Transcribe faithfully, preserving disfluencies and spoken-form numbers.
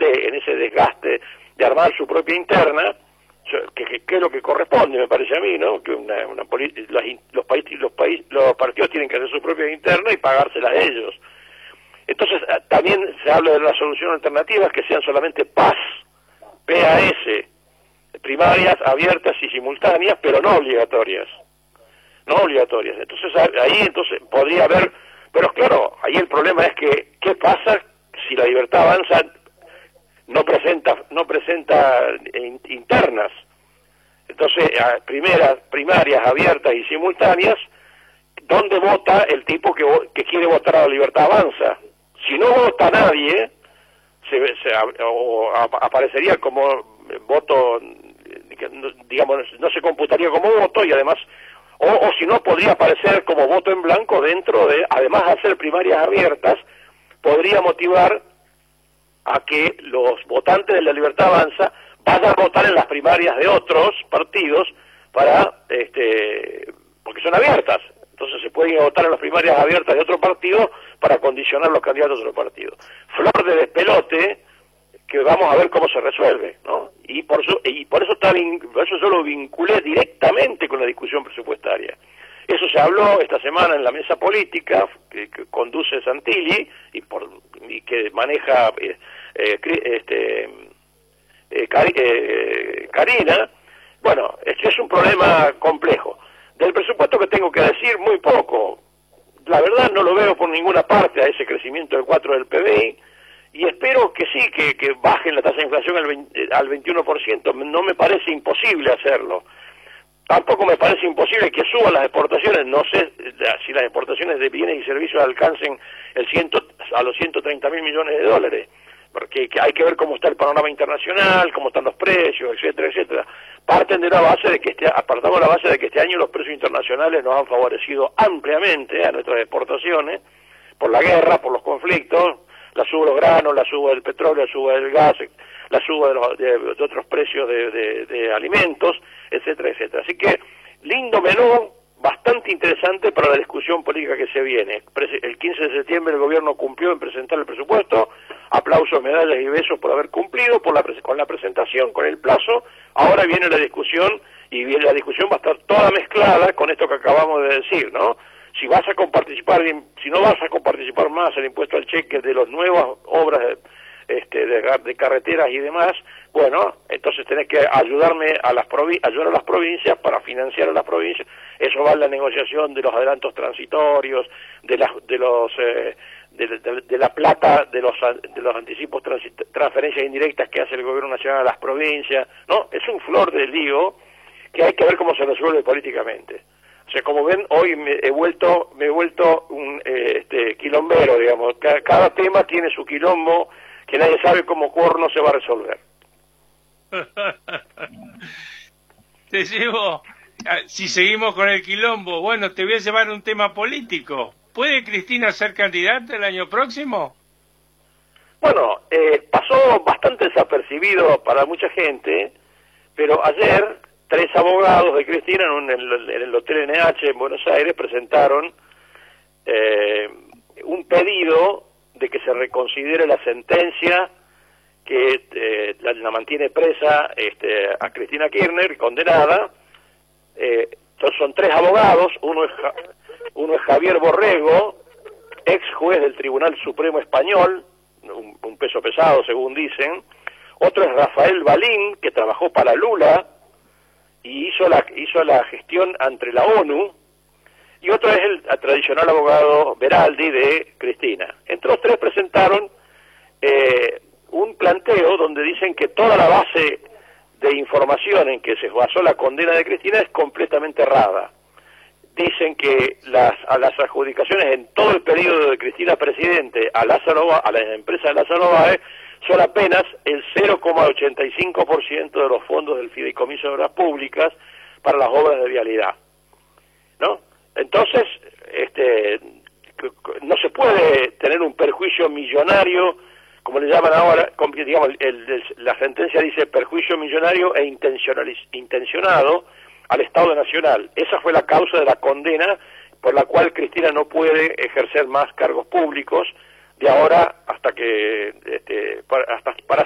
esté en ese desgaste de armar su propia interna, que, que, que es lo que corresponde, me parece a mí, ¿no? Que una, una los, los, país, los, país, los partidos tienen que hacer su propia interna y pagárselas a ellos. Entonces, también se habla de la solución alternativa, que sean solamente P A S, P A S, primarias, abiertas y simultáneas, pero no obligatorias. No obligatorias. Entonces, ahí entonces podría haber, pero claro, ahí el problema es que, ¿qué pasa si la Libertad Avanza no presenta no presenta internas? Entonces, primeras, primarias, abiertas y simultáneas, ¿dónde vota el tipo que, que quiere votar a la Libertad Avanza? Si no vota nadie, se, se o aparecería como voto, digamos, no se computaría como voto, y además, o, o si no, podría aparecer como voto en blanco dentro de, además de hacer primarias abiertas, podría motivar a que los votantes de la Libertad Avanza vayan a votar en las primarias de otros partidos para, este, porque son abiertas. Entonces se pueden votar en las primarias abiertas de otro partido para condicionar los candidatos de otro partido. Flor de despelote, que vamos a ver cómo se resuelve, ¿no? Y por eso, y por eso, está, por eso yo lo vinculé directamente con la discusión presupuestaria. Eso se habló esta semana en la mesa política que, que conduce Santilli y, por, y que maneja eh, eh, este, eh, Cari, eh, Karina. Bueno, este es un problema complejo. Del presupuesto que tengo que decir, muy poco. La verdad no lo veo por ninguna parte a ese crecimiento del cuatro del P B I, y espero que sí, que, que bajen la tasa de inflación al, veinte, al veintiuno por ciento. No me parece imposible hacerlo. Tampoco me parece imposible que suban las exportaciones. No sé si las exportaciones de bienes y servicios alcancen el ciento, a los ciento treinta mil millones de dólares, porque hay que ver cómo está el panorama internacional, cómo están los precios, etcétera, etcétera. Parten de la base de que este, apartamos la base de que este año los precios internacionales nos han favorecido ampliamente a nuestras exportaciones, por la guerra, por los conflictos, la suba de los granos, la suba del petróleo, la suba del gas, la suba de, los, de, de otros precios de, de, de alimentos, etcétera, etcétera. Así que, lindo menú, bastante interesante para la discusión política que se viene. El quince de septiembre el gobierno cumplió en presentar el presupuesto, aplausos, medallas y besos por haber cumplido por la, con la presentación, con el plazo. Ahora viene la discusión, y viene la discusión va a estar toda mezclada con esto que acabamos de decir, ¿no? Si vas a comparticipar, si no vas a comparticipar más el impuesto al cheque de las nuevas obras de, este, de, de carreteras y demás, bueno, entonces tenés que ayudarme a las provi ayudar a las provincias para financiar a las provincias. Eso va en la negociación de los adelantos transitorios, de las de los eh, de, de, de la plata de los de los anticipos transferencias indirectas que hace el gobierno nacional a las provincias, ¿no? Es un flor de lío que hay que ver cómo se resuelve políticamente. O sea, como ven, hoy me he vuelto me he vuelto un eh, este quilombero, digamos. Cada, cada tema tiene su quilombo que nadie sabe cómo cuerno se va a resolver. Te llevo, si seguimos con el quilombo, bueno, te voy a llevar un tema político. ¿Puede Cristina ser candidata el año próximo? Bueno, eh, pasó bastante desapercibido para mucha gente, pero ayer tres abogados de Cristina en, un, en, el, en el Hotel N H en Buenos Aires presentaron eh, un pedido de que se reconsidere la sentencia que eh, la, la mantiene presa este, a Cristina Kirchner, condenada. Eh, entonces son tres abogados, uno es, uno es Javier Borrego, ex juez del Tribunal Supremo Español, un, un peso pesado según dicen. Otro es Rafael Balín, que trabajó para Lula y hizo la, hizo la gestión ante la ONU. Y otro es el tradicional abogado Beraldi de Cristina. Entre los tres presentaron eh, un planteo donde dicen que toda la base de información en que se basó la condena de Cristina es completamente errada. Dicen que las, a las adjudicaciones en todo el periodo de Cristina presidente a Lázaro, a las empresas de Lázaro Báez son apenas el cero coma ochenta y cinco por ciento de los fondos del Fideicomiso de Obras Públicas para las obras de vialidad, ¿no? Entonces, este, no se puede tener un perjuicio millonario, como le llaman ahora, digamos, el, el, la sentencia dice perjuicio millonario e intencionado al Estado Nacional. Esa fue la causa de la condena por la cual Cristina no puede ejercer más cargos públicos de ahora hasta que, este, para, hasta para